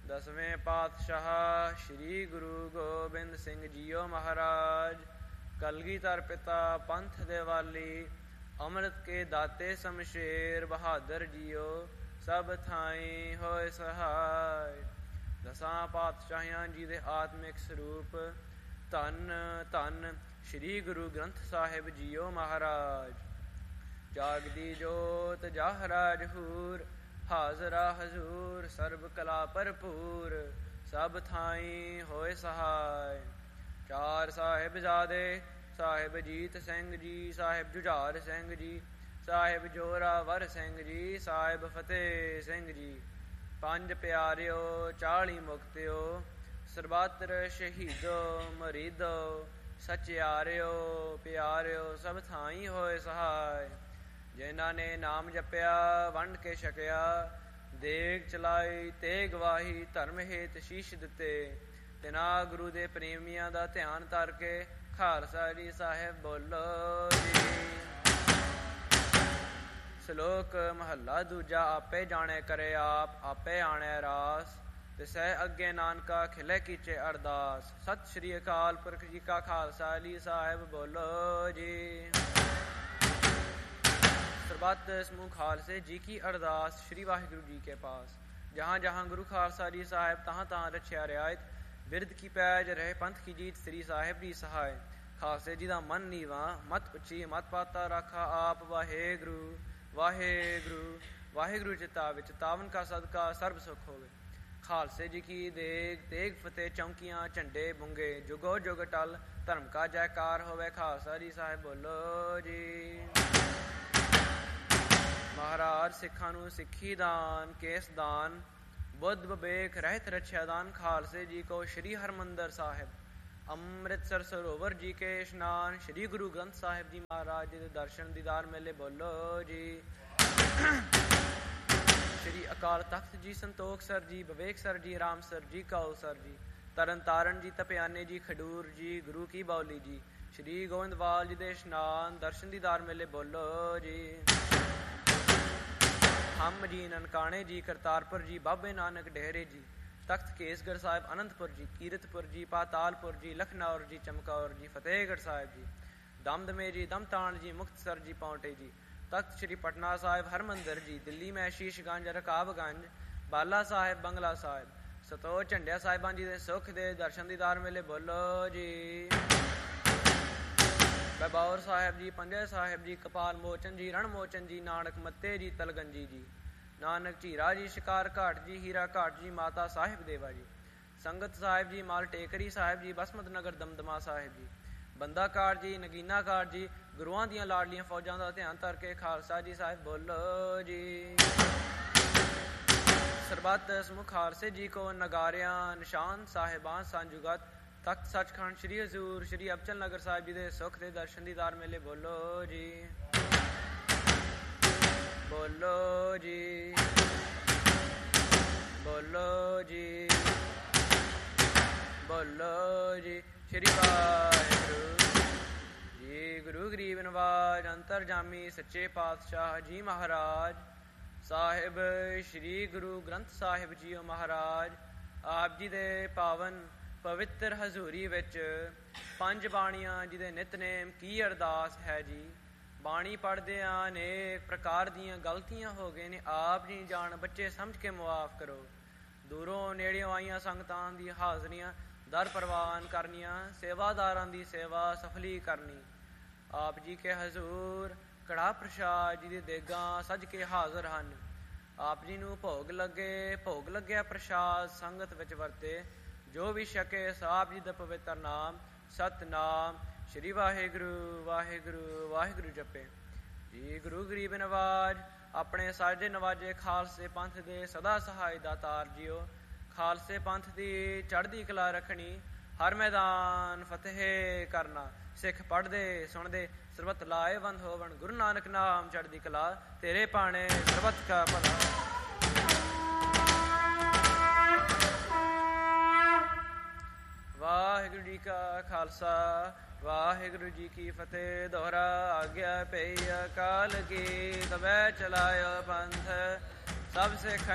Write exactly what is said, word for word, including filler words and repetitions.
ਦਸਵੇਂ ਪਾਤਸ਼ਾਹ ਸ਼੍ਰੀ ਗੁਰੂ ਗੋਬਿੰਦ ਸਿੰਘ ਜੀਓ ਮਹਾਰਾਜ, ਕਲਗੀਧਰ ਪਿਤਾ ਪੰਥ ਦੇ ਵਾਲੀ, ਅੰਮ੍ਰਿਤ ਕੇ ਦਾਤੇ ਸ਼ਮਸ਼ੇਰ ਬਹਾਦਰ ਜੀਓ, ਸਭ ਥਾਈਂ ਹੋਏ ਸਹਾਇ। ਦਸਾਂ ਪਾਤਸ਼ਾਹਾਂ ਜੀ ਦੇ ਆਤਮਿਕ ਸਰੂਪ ਧੰਨ ਧੰਨ ਸ਼੍ਰੀ ਗੁਰੂ ਗ੍ਰੰਥ ਸਾਹਿਬ ਜੀਓ ਮਹਾਰਾਜ। ਜਾਗਦੀ ਜੋਤ ਜਾਹਰਾ ਜਹੂਰ, ਹਾਜ਼ਰਾ ਹਜ਼ੂਰ, ਸਰਬ ਕਲਾ ਭਰਪੂਰ, ਸਭ ਥਾਈਂ ਹੋਏ ਸਹਾਇ। ਚਾਰ ਸਾਹਿਬਜ਼ਾਦੇ ਸਾਹਿਬ ਜੀਤ ਸਿੰਘ ਜੀ, ਸਾਹਿਬ ਜੁਝਾਰ ਸਿੰਘ ਜੀ, ਸਾਹਿਬ ਜੋਰਾਵਰ ਸਿੰਘ ਜੀ, ਸਾਹਿਬ ਫਤਿਹ ਸਿੰਘ ਜੀ। ਪੰਜ ਪਿਆਰਿਓ ਚਾਲੀ ਮੁਕਤਿਓ, ਸਰਬੱਤਰ ਸ਼ਹੀਦੋ ਮਰੀਦੋ, ਸਚਿਆਰਿਓ ਪਿਆਰਿਓ, ਸਭ ਥਾਈਂ ਹੋਏ ਸਹਾਇ। ਜਿਨ੍ਹਾਂ ਨੇ ਨਾਮ ਜਪਿਆ ਵੰਡ ਕੇ ਛਕਿਆ, ਦੇਗ ਚਲਾਈ ਤੇਗ ਵਾਹੀ, ਧਰਮ ਹੇਤ ਸ਼ੀਸ਼ ਦਿੱਤੇ, ਤਿਨਾਂ ਗੁਰੂ ਦੇ ਪ੍ਰੇਮੀਆਂ ਦਾ ਧਿਆਨ ਧਰ ਕੇ ਖਾਲਸਾ ਜੀ ਸਾਹਿਬ ਬੋਲੋ ਜੀ। ਸ਼ਲੋਕ ਮਹੱਲਾ ਦੂਜਾ। ਆਪੇ ਜਾਣੇ ਕਰੇ ਆਪ, ਆਪੇ ਆਣੇ ਰਾਸ, ਤਿਸੈ ਅੱਗੇ ਨਾਨਕਾ ਖਿਲੇ ਕੀਚੇ ਅਰਦਾਸ। ਸਤਿ ਸ਼੍ਰੀ ਅਕਾਲ ਪੁਰਖ ਜੀ ਕਾ ਖਾਲਸਾ ਜੀ ਸਾਹਿਬ ਬੋਲੋ ਜੀ। ਸਰਬੱਤ ਸਮੂਹ ਖਾਲਸੇ ਜੀ ਕੀ ਅਰਦਾਸ ਸ਼੍ਰੀ ਵਾਹਿਗੁਰੂ ਜੀ ਕੇ ਪਾਸ। ਜਹਾਂ ਜਹਾਂ ਗੁਰੂ ਖਾਲਸਾ ਜੀ ਸਾਹਿਬ, ਤਹਾਂ ਤਹਾਂ ਰਛਿਆ ਰਿਆਇਤ, ਬਿਰਦ ਕੀ ਪੈਜ ਰਹੇ ਪੰਥ ਕੀ ਜੀਤ, ਸ੍ਰੀ ਸਾਹਿਬ ਜੀ ਸਹਾਇ। ਖਾਲਸੇ ਜੀ ਦਾ ਮਨ ਨੀਵਾਂ, ਮਤ ਉੱਚੀ, ਮਤ ਪਾਤਾ ਰਾਖਾ ਆਪ। ਵਾਹਿਗੁਰੂ ਵਾਹਿਗੁਰੂ ਵਾਹਿਗੁਰੂ ਚਿਤਾ ਵਿੱਚ ਤਾਵਨ ਕਾ ਸਦਕਾ ਸਰਬ ਸੁਖ ਹੋਵੇ। ਖਾਲਸੇ ਜੀ ਕੀ ਦੇਗ ਤੇਗ ਫਤਿਹ, ਚੌਂਕੀਆਂ ਝੰਡੇ ਬੁੰਗੇ, ਜੁਗੋ ਜੁਗ ਟਲ, ਧਰਮ ਕਾ ਜੈਕਾਰ ਹੋਵੇ। ਖਾਲਸਾ ਜੀ ਸਾਹਿਬ ਬੋਲੋ ਜੀ। ਮਹਾਰਾਜ ਸਿੱਖਾਂ ਨੂੰ ਸਿੱਖੀ ਦਾਨ, ਕੇਸ ਦਾਨ, ਬੁੱਧ ਵਿਵੇਕ ਰਹਿਤ ਰਛਿਆ ਦਾਨ। ਖਾਲਸੇ ਜੀ ਕੋ ਸ਼੍ਰੀ ਹਰਿਮੰਦਰ ਸਾਹਿਬ, ਅੰਮ੍ਰਿਤਸਰ ਸਰੋਵਰ ਜੀ ਕੇ ਇਸ਼ਨਾਨ, ਸ਼੍ਰੀ ਗੁਰੂ ਗ੍ਰੰਥ ਸਾਹਿਬ ਜੀ ਮਹਾਰਾਜ ਜੀ ਦੇ ਦਰਸ਼ਨ ਦੀਦਾਰ ਮੇਲੇ ਬੋਲੋ ਜੀ। ਸ਼੍ਰੀ ਅਕਾਲ ਤਖਤ ਜੀ, ਸੰਤੋਖ ਸਰ ਜੀ, ਵਿਵੇਕ ਸਰ ਜੀ, ਰਾਮ ਸਰ ਜੀ, ਕੌਲ ਸਰ ਜੀ, ਤਰਨ ਤਾਰਨ ਜੀ, ਤਪਿਆਨੇ ਜੀ, ਖਡੂਰ ਜੀ, ਗੁਰੂ ਕੀ ਬਾਉਲੀ ਜੀ, ਸ਼੍ਰੀ ਗੋਇੰਦਵਾਲ ਜੀ ਦੇ ਇਸ਼ਨਾਨ, ਦਰਸ਼ਨ ਦੀਦਾਰ ਮੇਲੇ ਬੋਲੋ ਜੀ। ਹਮ ਜੀ, ਨਨਕਾਣੇ ਜੀ, ਕਰਤਾਰਪੁਰ ਜੀ, ਬਾਬੇ ਨਾਨਕ ਡੇਰੇ ਜੀ, ਤਖਤ ਕੇਸਗੜ੍ਹ ਸਾਹਿਬ, ਅਨੰਦਪੁਰ ਜੀ, ਕੀਰਤਪੁਰ ਜੀ, ਪਾਤਾਲਪੁਰ ਜੀ, ਲਖਨੌਰ ਜੀ, ਚਮਕੌਰ ਜੀ, ਫਤਿਹਗੜ੍ਹ ਸਾਹਿਬ ਜੀ, ਦਮਦਮੇ ਜੀ, ਦਮਤਾਣ ਜੀ, ਮੁਕਤਸਰ ਜੀ, ਪਾਉਂਟੇ ਜੀ, ਤਖਤ ਸ਼੍ਰੀ ਪਟਨਾ ਸਾਹਿਬ, ਹਰਮੰਦਰ ਜੀ, ਦਿੱਲੀ ਮੈਂ ਸ਼ੀਸ਼ਗੰਜ, ਰਕਾਬਗੰਜ, ਬਾਲਾ ਸਾਹਿਬ, ਬੰਗਲਾ ਸਾਹਿਬ, ਸਤੋ ਝੰਡਿਆ ਸਾਹਿਬਾਂ ਜੀ ਦੇ ਸੁੱਖ ਦੇ ਦਰਸ਼ਨ ਦੀਦਾਰ ਮੇਲੇ ਬੋਲੋ ਜੀ। ਬਬੌਰ ਸਾਹਿਬ ਜੀ, ਪੰਜੇ ਸਾਹਿਬ ਜੀ, ਕਪਾਲ ਮੋਚਨ ਜੀ, ਰਣ ਮੋਚਨ ਜੀ, ਨਾਨਕ ਮੱਤੇ ਜੀ, ਤਲਗੰਜੀ ਜੀ, ਨਾਨਕ ਝੀਰਾ ਜੀ, ਸ਼ਿਕਾਰ ਘਾਟ ਜੀ, ਹੀਰਾ ਘਾਟ ਜੀ, ਮਾਤਾ ਸਾਹਿਬ ਦੇਵਾ ਜੀ, ਸੰਗਤ ਸਾਹਿਬ ਜੀ, ਮਾਲ ਟੇਕਰੀ ਸਾਹਿਬ ਜੀ, ਬਸਮਤ ਨਗਰ ਦਮਦਮਾ ਸਾਹਿਬ ਜੀ, ਬੰਦਾ ਘਾਟ ਜੀ, ਨਗੀਨਾ ਘਾਟ ਜੀ, ਗੁਰੂਆਂ ਦੀਆਂ ਲਾਡਲੀਆਂ ਫੌਜਾਂ ਦਾ ਧਿਆਨ ਧਰ ਕੇ ਖਾਲਸਾ ਜੀ ਸਾਹਿਬ ਬੋਲੋ ਜੀ। ਸਰਬੱਤ ਸਮੂਹ ਖਾਲਸੇ ਜੀ ਕੋ ਨਗਾਰਿਆਂ, ਨਿਸ਼ਾਨ ਸਾਹਿਬਾਂ, ਸੰਜੁਗਤ, ਤਖਤ ਸੱਚਖੰਡ, ਸ਼੍ਰੀ ਹਜ਼ੂਰ ਸ਼੍ਰੀ ਅਬਚਲ ਨਗਰ ਸਾਹਿਬ ਜੀ ਦੇ ਸੁੱਖ ਦੇ ਦਰਸ਼ਨ ਦੀਦਾਰ ਮੇਲੇ ਬੋਲੋ ਜੀ। ਬੋਲੋ ਜੀ ਬੋਲੋ ਜੀ ਬੋਲੋ ਜੀ। ਸ਼੍ਰੀ ਵਾਹਿਗੁਰੂ ਜੀ। ਗੁਰੂ ਗਰੀਬ ਨਵਾਜ ਅੰਤਰਜਾਮੀ ਸੱਚੇ ਪਾਤਸ਼ਾਹ ਜੀ ਮਹਾਰਾਜ ਸਾਹਿਬ, ਸ਼੍ਰੀ ਗੁਰੂ ਗ੍ਰੰਥ ਸਾਹਿਬ ਜੀਓ ਮਹਾਰਾਜ, ਆਪ ਜੀ ਦੇ ਪਾਵਨ ਪਵਿੱਤਰ ਹਜ਼ੂਰੀ ਵਿੱਚ ਪੰਜ ਬਾਣੀਆਂ ਜੀ ਦੇ ਨਿਤਨੇਮ ਕੀ ਅਰਦਾਸ ਹੈ ਜੀ। ਬਾਣੀ ਪੜ੍ਹਦਿਆਂ ਅਨੇਕ ਪ੍ਰਕਾਰ ਦੀਆਂ ਗਲਤੀਆਂ ਹੋ ਗਏ ਨੇ, ਆਪ ਜੀ ਜਾਣ ਬੱਚੇ ਸਮਝ ਕੇ ਮੁਆਫ ਕਰੋ। ਦੂਰੋਂ ਨੇੜਿਓਂ ਆਈਆਂ ਸੰਗਤਾਂ ਦੀ ਹਾਜ਼ਰੀਆਂ ਦਰ ਪ੍ਰਵਾਨ ਕਰਨੀਆਂ, ਸੇਵਾਦਾਰਾਂ ਦੀ ਸੇਵਾ ਸਫਲੀ ਕਰਨੀ। ਆਪ ਜੀ ਕੇ ਹਜ਼ੂਰ ਕੜਾ ਪ੍ਰਸ਼ਾਦ ਜੀ ਦੀ ਦੇਗਾਂ ਸੱਜ ਕੇ ਹਾਜ਼ਰ ਹਨ। ਆਪ ਜੀ ਨੂੰ ਭੋਗ ਲੱਗੇ, ਭੋਗ ਲੱਗਿਆ ਪ੍ਰਸ਼ਾਦ ਸੰਗਤ ਵਿੱਚ ਵਰਤੇ। ਜੋ ਵੀ ਛਕੇ ਸਾਹਿਬ ਜੀ ਦਾ ਪਵਿੱਤਰ ਨਾਮ ਸਤਨਾਮ ਸ਼੍ਰੀ ਵਾਹਿਗੁਰੂ ਵਾਹਿਗੁਰੂ ਵਾਹਿਗੁਰੂ ਜਪੇ ਜੀ। ਗੁਰੂ ਗਰੀਬ ਨਵਾਜ ਆਪਣੇ ਸਾਜੇ ਨਵਾਜੇ ਖਾਲਸੇ ਪੰਥ ਦੇ ਸਦਾ ਸਹਾਈ ਦਾਤਾਰ ਜੀਓ। ਖਾਲਸੇ ਪੰਥ ਦੀ ਚੜ੍ਹਦੀ ਕਲਾ ਰੱਖਣੀ, ਹਰ ਮੈਦਾਨ ਫਤਿਹ ਕਰਨਾ। ਸਿੱਖ ਪੜ੍ਹਦੇ ਸੁਣਦੇ ਸਰਬੱਤ ਲਾਹੇਵੰਦ ਹੋਵਣ। ਗੁਰੂ ਨਾਨਕ ਨਾਮ ਚੜ੍ਹਦੀ ਕਲਾ, ਤੇਰੇ ਭਾਣੇ ਸਰਬੱਤ ਕਾ ਭਲਾ। ਵਾਹਿਗੁਰੂ ਜੀ ਕਾ ਖਾਲਸਾ, ਵਾਹਿਗੁਰੂ ਜੀ ਕੀ ਫਤਿਹ। ਦੋਹਰਾ ਆਗਿਆ ਪਈ ਅਕਾਲ ਕੀ, ਤਬੈ ਚਲਾਇਓ ਪੰਥ। ਸਭ ਸਿੱਖ